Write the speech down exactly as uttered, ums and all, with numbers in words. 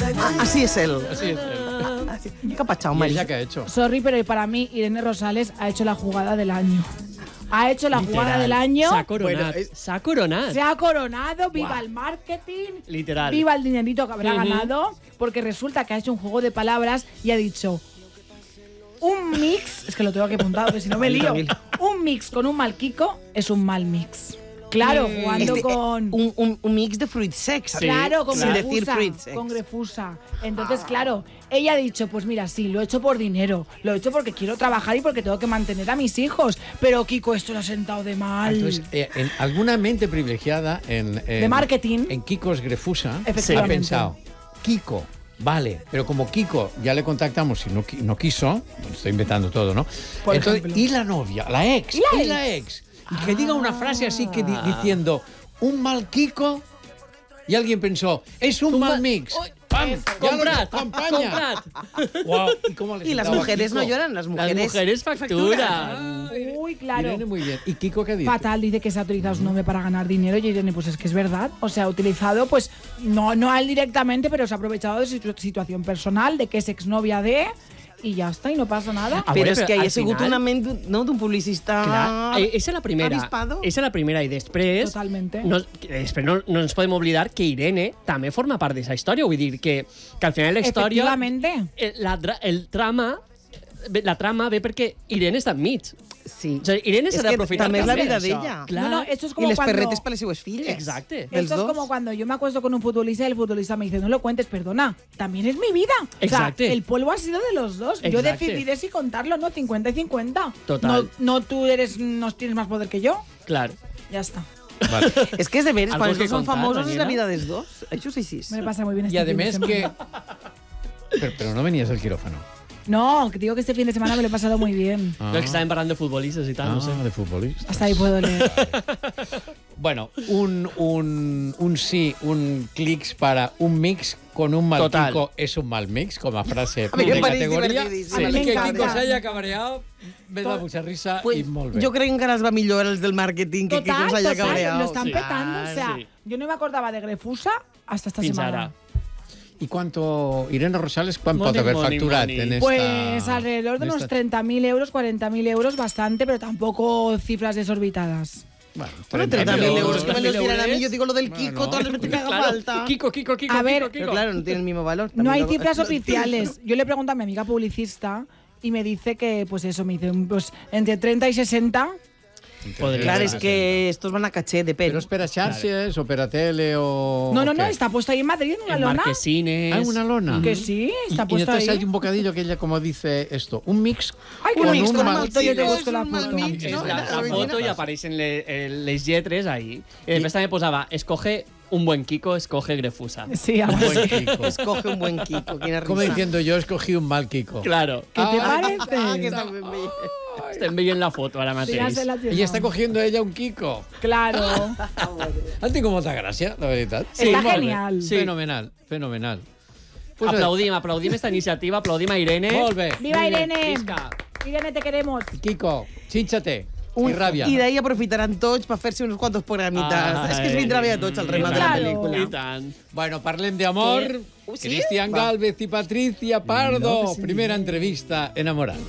Así es él. Así es él. ¿Qué ha pasado, ¿Y Mari? ella qué ha hecho? Sorry, pero para mí Irene Rosales ha hecho la jugada del año. Ha hecho la Literal. jugada del año. S'ha coronat. Bueno, es- S'ha coronat. Se ha coronado, viva el marketing, Literal. viva el dinerito que habrá Ujú. ganado, porque resulta que ha hecho un juego de palabras y ha dicho un mix, es que lo tengo aquí apuntado, que si no me lío, un mix con un mal Kiko es un mal mix. Claro, jugando Este, eh, con... un, un, un mix de fruit sex. Claro, con Sin Grefusa, decir fruit sex. con Grefusa. Entonces, claro, ella ha dicho, pues mira, sí, lo he hecho por dinero, lo he hecho porque quiero trabajar y porque tengo que mantener a mis hijos, pero Kiko esto lo ha sentado de mal. Entonces, eh, en alguna mente privilegiada en, en- De marketing. en Kiko's Grefusa ha Efectivamente. pensado, Kiko, vale, pero como Kiko ya le contactamos y no, qui- no quiso, bueno, estoy inventando todo, ¿no? Por Entonces, ejemplo. y la novia, la ex, ¿Y la y la ex, y que diga una frase así que di- diciendo, un mal Kiko, y alguien pensó, es un, mal mix. ¡Pam! Ya lo Comprat, campaña. comprat. Guau, ¿y cómo les Y las sentaba a mujeres no Kiko? lloran, las Las mujeres... mujeres facturan. Uy, claro. Irene, muy bien. ¿Y Kiko qué dice? Fatal, dice que se ha utilizado su nombre para ganar dinero y Irene, pues es que es verdad. O sea, ha utilizado, pues, no, no a él directamente, pero se ha aprovechado de su situación personal, de que es exnovia de... Y ya está, y no passa nada. Ah, Però bueno, és però que hi al ha sigut final- una ment d'un- no, d'un publicista Clar, eh, esa és la primera. avispado. Esa és la primera. I després... Totalmente. No, després no, no ens podem oblidar que Irene també forma part d'aquesta història. Vull dir que, que al final la història... Efectivamente. El, la, dra- el trama... La trama ve perquè Irene està enmig. Sí. O sigui, Irene És s'ha que d'aprofitar també és la també vida d'això. d'ella. Clar. No, no, esto es I como les cuando... perretes per les seues filles. Exacte. Dels Esto es dos. como cuando yo me acuesto con un futbolista y el futbolista me dice, no lo cuentes, perdona, también es mi vida. Exacte. O sea, el polvo ha sido de los dos. Yo Exacte. decidiré si contarlo o no, cincuenta y cincuenta. Total. No, no tú eres, no tienes más poder que yo. Clar. Ya está. Vale. És que és de veres, Algo quan els que dos són contar, famosos és la Daniela? vida dels dos. Això sí, sí. Me lo pasa muy bien Y este fin de además que... semana. Pero, pero no venías al quirófano. No, que digo que este fin de semana me lo he pasado muy bien. Ah. No, que estàvem parlant de futbolistes i tal, Ah, no sé. de futbolista. Hasta ahí puedo leer. Bueno, un, un, un sí, un clics para un mix con un mal Total. Kiko es un mal mix, como frase A mi de em pareix categoría. divertidíssim. A mi Y que m'encanta. Kiko se haya cabreado, me da mucha risa Pues, y molt bé. jo crec que encara els va millor els del màrqueting que que Total, us haya total, cabreado. lo están Sí. petando. O sea, sí. yo no me acordaba de Grefusa hasta esta Fins semana. ara. ¿Y cuánto, Irene Rosales, cuánto Money, pot haber money, facturat money. en esta... Pues alrededor de en unos esta- treinta mil euros, cuarenta mil euros, bastante, pero tampoco cifras desorbitadas. Bueno, Bueno, treinta mil euros que me los treinta mil tiran a mí, euros. yo digo lo del Kiko, Bueno. todo lo que te haga Claro. falta. Kiko, Kiko, Kiko, A ver, Kiko, Pero Kiko. claro, no tiene el mismo valor. No hay También lo- cifras lo- oficiales. Yo le pregunto a mi amiga publicista y me dice que, pues eso, me dice, pues entre treinta y sesenta. Podría Claro, ser. es que estos van a caché de Pero pelo. espera, xarxes o per a tele o... No, no, o no, qué? está puesto ahí en Madrid en una En lona. Marquesines. Ah, una lona. Que sí, está y, y puesto entonces ahí. hay un bocadillo que ella como dice esto, un mix Ay, con qué mix un con mal malto, yo te Kiko, busco és la un mal foto. mix, És no? la, la Era foto i apareixen le, eh, les lletres ahí. I després també posava, escoge un buen Kiko, escoge Grefusa. Sí, algo Un así. buen Kiko. Escoge un buen Kiko. Quina Como risa. diciendo, yo escogí un mal Kiko. Claro. ¿Qué te Ah, parece? Ah, que està ben bé. Estem veient la foto ara mateix. Ya se la Y está cogiendo ella un Kiko. Claro. Ha tingut molta gràcia, la veritat. Sí, Está molt bé. genial. Sí. Fenomenal, fenomenal. Pues, Aplaudim, aplaudim esta iniciativa, aplaudim a Irene. Molt bé. ¡Viva muy bien. Irene! Visca. Irene, te queremos. Kiko, xínxate. Un, I ràbia. I d'ahí aprofitaran tots per fer-se uns quantos programitas. Ai, és que es vindrà bé a tots el remat de la Claro. pel·lícula. I tant. Bueno, parlem d'amor. ¿Qué? ¿Sí? Cristian Va. Galvez y Patricia Pardo. Primera entrevista, enamorados.